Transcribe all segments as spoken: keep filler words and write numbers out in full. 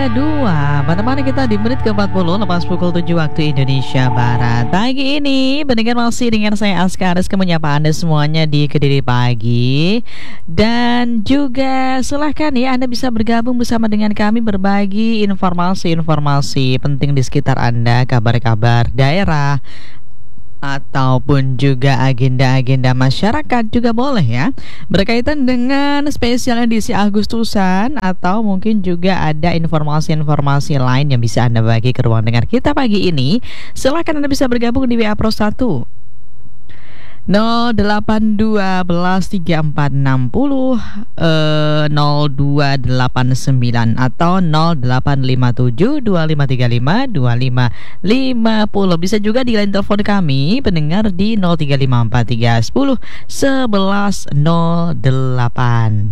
dua. Menemani kita di menit ke empat puluh lepas pukul tujuh waktu Indonesia Barat. Pagi ini pendengar masih dengan saya Askaris menyapa Anda semuanya di Kediri Pagi. Dan juga silahkan ya Anda bisa bergabung bersama dengan kami berbagi informasi-informasi penting di sekitar Anda, kabar-kabar daerah ataupun juga agenda-agenda masyarakat juga boleh ya, berkaitan dengan spesial edisi Agustusan, atau mungkin juga ada informasi-informasi lain yang bisa Anda bagi ke ruang dengar kita pagi ini. Silahkan Anda bisa bergabung di W A Pro satu nol delapan dua tiga empat enam nol eh, nol dua delapan sembilan atau nol delapan lima tujuh dua lima tiga lima dua lima lima nol. Bisa juga di line telepon kami pendengar di nol tiga lima empat tiga satu nol sebelas nol delapan.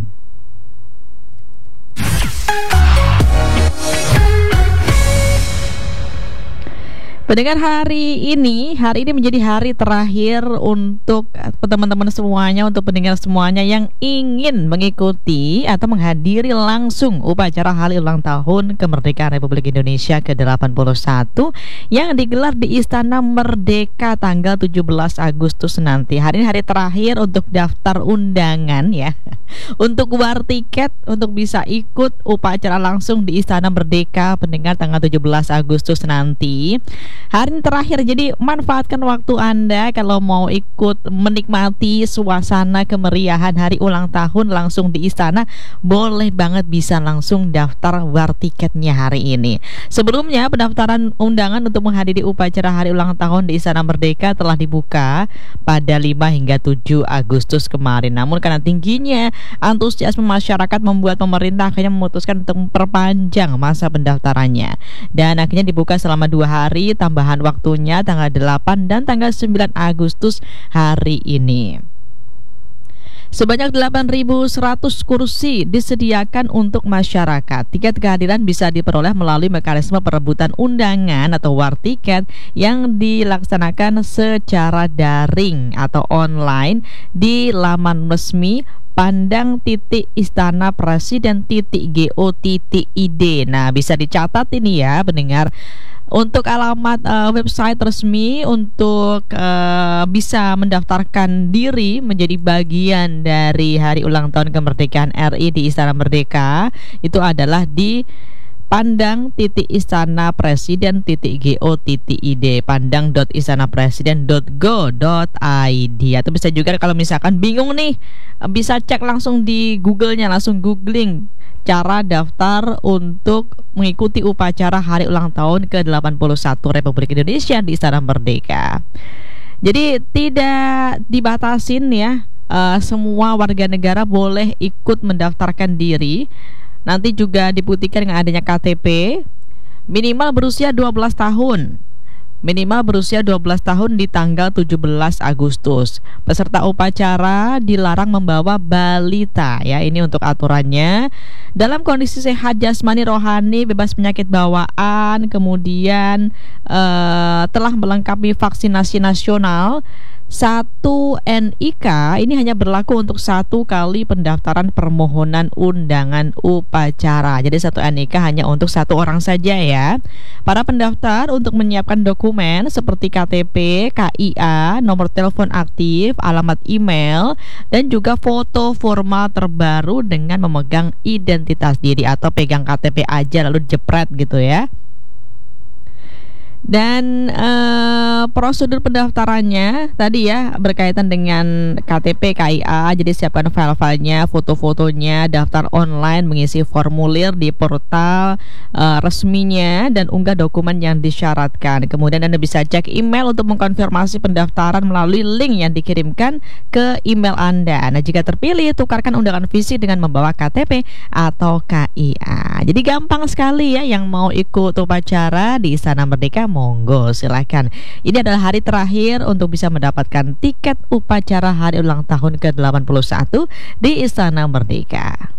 Pendengar, hari ini, hari ini menjadi hari terakhir untuk teman-teman semuanya, untuk pendengar semuanya yang ingin mengikuti atau menghadiri langsung upacara hari ulang tahun kemerdekaan Republik Indonesia ke delapan puluh satu yang digelar di Istana Merdeka tanggal tujuh belas Agustus nanti. Hari ini hari terakhir untuk daftar undangan ya, untuk war tiket untuk bisa ikut upacara langsung di Istana Merdeka pendengar tanggal tujuh belas Agustus nanti. Hari ini terakhir, jadi manfaatkan waktu Anda kalau mau ikut menikmati suasana kemeriahan hari ulang tahun langsung di istana. Boleh banget, bisa langsung daftar war tiketnya hari ini. Sebelumnya pendaftaran undangan untuk menghadiri upacara hari ulang tahun di Istana Merdeka telah dibuka pada lima hingga tujuh Agustus kemarin. Namun karena tingginya antusiasme masyarakat membuat pemerintah akhirnya memutuskan untuk memperpanjang masa pendaftarannya, dan akhirnya dibuka selama dua hari, tambahan waktunya tanggal delapan dan tanggal sembilan Agustus hari ini. Sebanyak delapan ribu seratus kursi disediakan untuk masyarakat. Tiket kehadiran bisa diperoleh melalui mekanisme perebutan undangan atau war tiket yang dilaksanakan secara daring atau online di laman resmi pandang titik istana presiden titik go titik id. Nah, bisa dicatat ini ya pendengar, untuk alamat uh, website resmi untuk uh, bisa mendaftarkan diri menjadi bagian dari hari ulang tahun kemerdekaan R I di Istana Merdeka itu adalah di pandang titik istana presiden titik go titik id, pandang dot istana presiden dot go dot i d. Atau bisa juga kalau misalkan bingung nih, bisa cek langsung di Google-nya, langsung googling cara daftar untuk mengikuti upacara hari ulang tahun ke delapan puluh satu Republik Indonesia di Istana Merdeka. Jadi tidak dibatasin ya, uh, semua warga negara boleh ikut mendaftarkan diri. Nanti juga dibuktikan dengan adanya K T P, minimal berusia dua belas tahun. Minimal berusia dua belas tahun di tanggal tujuh belas Agustus. Peserta upacara dilarang membawa balita ya, ini untuk aturannya. Dalam kondisi sehat jasmani rohani, bebas penyakit bawaan, kemudian uh, telah melengkapi vaksinasi nasional. Satu N I K ini hanya berlaku untuk satu kali pendaftaran permohonan undangan upacara. Jadi satu N I K hanya untuk satu orang saja ya. Para pendaftar untuk menyiapkan dokumen seperti K T P, K I A, nomor telepon aktif, alamat email, dan juga foto formal terbaru dengan memegang identitas diri, atau pegang K T P aja lalu jepret gitu ya. Dan uh, prosedur pendaftarannya tadi ya berkaitan dengan K T P, K I A. Jadi siapkan file-filenya, foto-fotonya, daftar online, mengisi formulir di portal uh, resminya, dan unggah dokumen yang disyaratkan. Kemudian Anda bisa cek email untuk mengkonfirmasi pendaftaran melalui link yang dikirimkan ke email Anda. Nah, jika terpilih, tukarkan undangan fisik dengan membawa K T P atau K I A. Jadi gampang sekali ya, yang mau ikut upacara di Istana Merdeka, monggo silakan. Ini adalah hari terakhir untuk bisa mendapatkan tiket upacara hari ulang tahun ke delapan puluh satu di Istana Merdeka.